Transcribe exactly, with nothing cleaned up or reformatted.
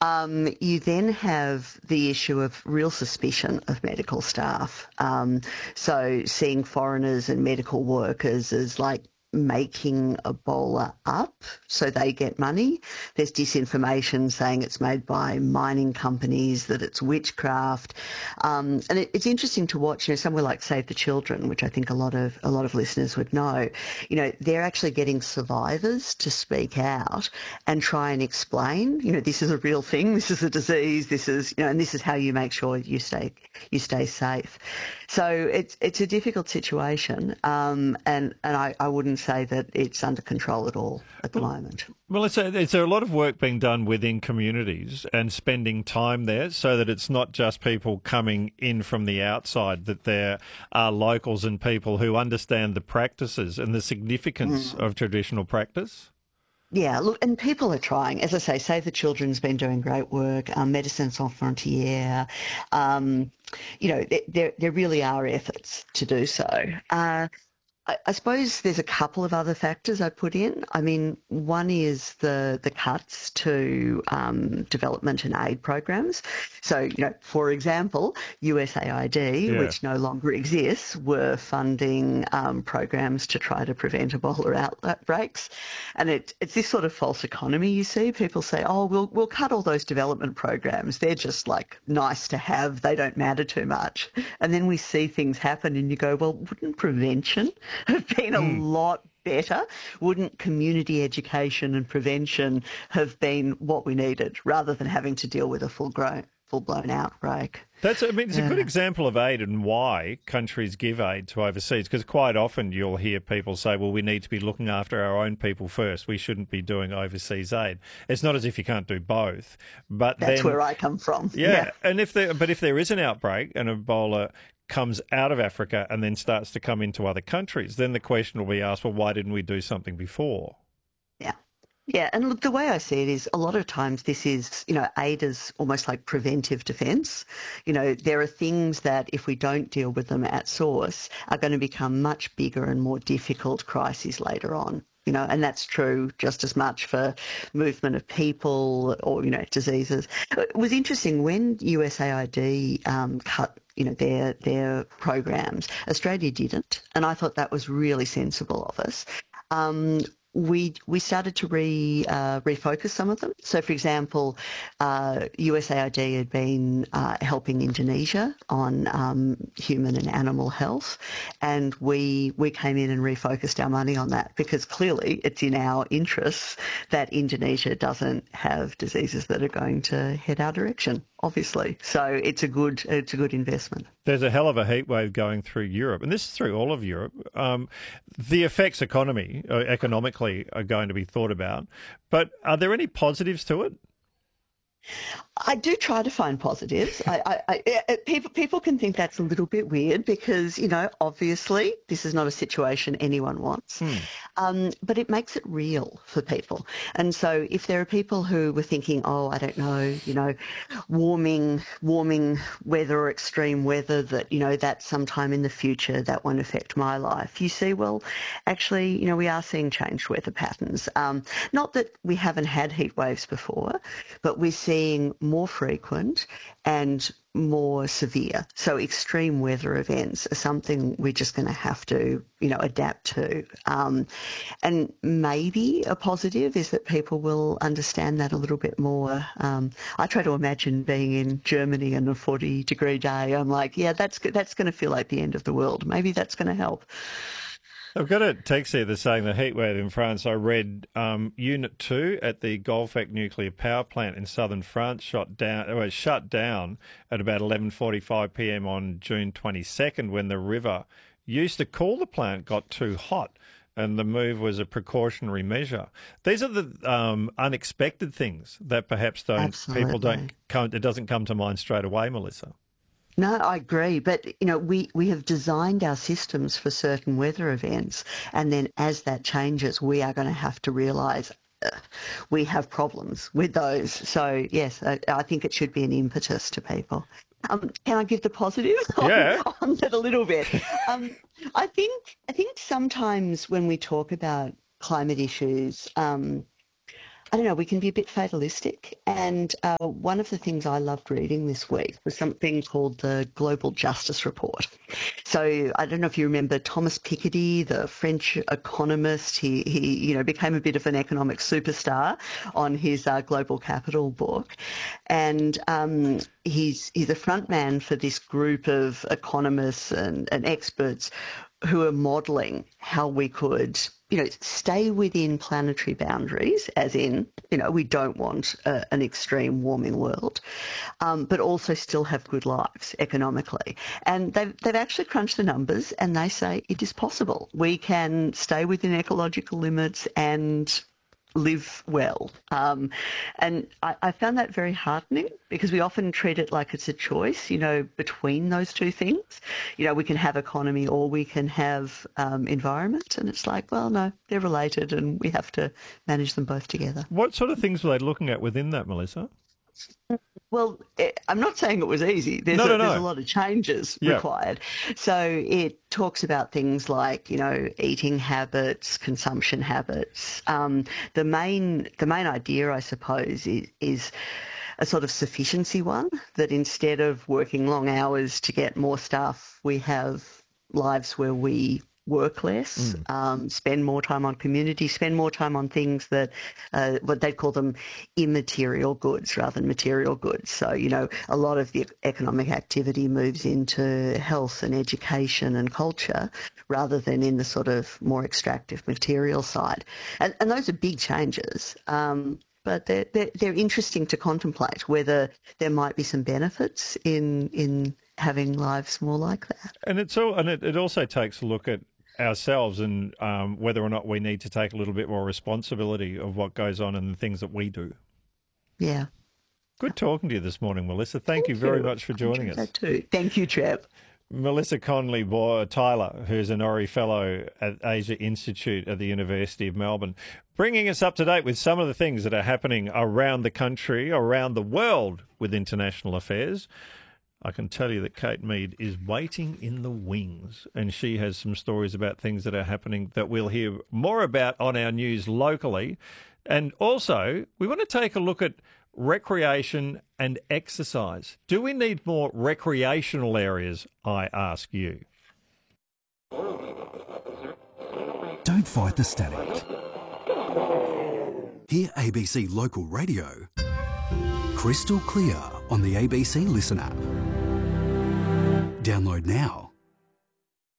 Um, you then have the issue of real suspicion of medical staff. Um, so seeing foreigners and medical workers as like making Ebola up so they get money. There's disinformation saying it's made by mining companies, that it's witchcraft. Um, and it, it's interesting to watch, you know, somewhere like Save the Children, which I think a lot of a lot of listeners would know, you know, they're actually getting survivors to speak out and try and explain, you know, this is a real thing, this is a disease, this is, you know, and this is how you make sure you stay you stay safe. So it's it's a difficult situation, um, and and I, I wouldn't say that it's under control at all at the moment. Well, it's a, is there a lot of work being done within communities and spending time there so that it's not just people coming in from the outside, that there are locals and people who understand the practices and the significance mm. of traditional practice? Yeah, look, and people are trying. As I say, Save the Children's been doing great work. Um, Médecins Sans Frontières. Um, you know, there there really are efforts to do so. Uh, I, I suppose there's a couple of other factors I put in. I mean, one is the the cuts to um, development and aid programs. So, you know, for example, U S A I D, yeah. which no longer exists, were funding um, programs to try to prevent Ebola outbreaks. And it, it's this sort of false economy you see. People say, oh, we'll we'll cut all those development programs. They're just like nice to have. They don't matter too much. And then we see things happen and you go, well, wouldn't prevention have been a mm. lot better? Wouldn't community education and prevention have been what we needed rather than having to deal with a full-grown, full-blown outbreak? That's, I mean, it's a good example of aid and why countries give aid to overseas, because quite often you'll hear people say, well, we need to be looking after our own people first. We shouldn't be doing overseas aid. It's not as if you can't do both. But That's then, where I come from. Yeah, yeah. and if there, but if there is an outbreak and Ebola comes out of Africa and then starts to come into other countries, then the question will be asked, well, why didn't we do something before? Yeah. Yeah, and look, the way I see it is a lot of times this is, you know, aid is almost like preventive defence. You know, there are things that if we don't deal with them at source are going to become much bigger and more difficult crises later on. You know, and that's true just as much for movement of people or, you know, diseases. It was interesting when U S A I D um, cut, you know, their their programs, Australia didn't, and I thought that was really sensible of us. Um, we we started to re uh, refocus some of them. So, for example, uh, U S A I D had been uh, helping Indonesia on um, human and animal health, and we we came in and refocused our money on that because clearly it's in our interests that Indonesia doesn't have diseases that are going to head our direction, obviously. So it's a good it's a good investment. There's a hell of a heat wave going through Europe, and this is through all of Europe. Um, the effects economy, uh, economically are going to be thought about, but are there any positives to it? I do try to find positives. I, I, I, people people can think that's a little bit weird because, you know, obviously this is not a situation anyone wants, hmm. um, but it makes it real for people. And so if there are people who were thinking, oh, I don't know, you know, warming, warming weather or extreme weather, that, you know, that sometime in the future that won't affect my life. You see, well, actually, you know, we are seeing changed weather patterns. Um, not that we haven't had heat waves before, but we're seeing more frequent and more severe. So extreme weather events are something we're just going to have to, you know, adapt to. Um, and maybe a positive is that people will understand that a little bit more. Um, I try to imagine being in Germany on a forty degree day. I'm like, yeah, that's that's going to feel like the end of the world. Maybe that's going to help. I've got a text here that's saying the heatwave in France. I read um, Unit two at the Golfec nuclear power plant in southern France shot down. It was shut down at about eleven forty-five p m on June twenty-second when the river used to cool the plant got too hot, and the move was a precautionary measure. These are the um, unexpected things that perhaps don't Absolutely. people don't come. It doesn't come to mind straight away, Melissa. No, I agree. But, you know, we, we have designed our systems for certain weather events. And then as that changes, we are going to have to realise uh, we have problems with those. So, yes, I, I think it should be an impetus to people. Um, can I give the positive yeah. on, on that a little bit? Um, I think I think sometimes when we talk about climate issues, um, I don't know, we can be a bit fatalistic. And uh, one of the things I loved reading this week was something called the Global Justice Report. So I don't know if you remember Thomas Piketty, the French economist. He, he you know, became a bit of an economic superstar on his uh, Global Capital book. And um, he's, he's a front man for this group of economists and, and experts who are modelling how we could, you know, stay within planetary boundaries, as in, you know, we don't want a, an extreme warming world, um, but also still have good lives economically. And they've, they've actually crunched the numbers and they say it is possible. We can stay within ecological limits and live well. Um, and I, I found that very heartening because we often treat it like it's a choice, you know, between those two things. You know, we can have economy or we can have um, environment. And it's like, well, no, they're related and we have to manage them both together. What sort of things were they looking at within that, Melissa? Well, I'm not saying it was easy. There's, no, a, no, no. there's a lot of changes yeah. required. So it talks about things like, you know, eating habits, consumption habits. Um, the main the main idea, I suppose, is, is a sort of sufficiency one, that instead of working long hours to get more stuff, we have lives where we work less, mm. um, spend more time on community, spend more time on things that, uh, what they call them immaterial goods rather than material goods. So, you know, a lot of the economic activity moves into health and education and culture rather than in the sort of more extractive material side. And, and those are big changes. Um, But they're, they're, they're interesting to contemplate whether there might be some benefits in in having lives more like that. And it's all, and it, it also takes a look at ourselves and um, whether or not we need to take a little bit more responsibility of what goes on and the things that we do. Yeah. Good talking to you this morning, Melissa. Thank, Thank you very you. much for joining us. That too. Thank you, Trev. Melissa Conley Tyler, who's an Ori Fellow at Asia Institute at the University of Melbourne, bringing us up to date with some of the things that are happening around the country, around the world with international affairs. I can tell you that Kate Mead is waiting in the wings, and she has some stories about things that are happening that we'll hear more about on our news locally. And also, we want to take a look at recreation and exercise. Do we need more recreational areas, I ask you? Don't fight the static. Hear A B C Local Radio crystal clear on the A B C Listen app. Download now.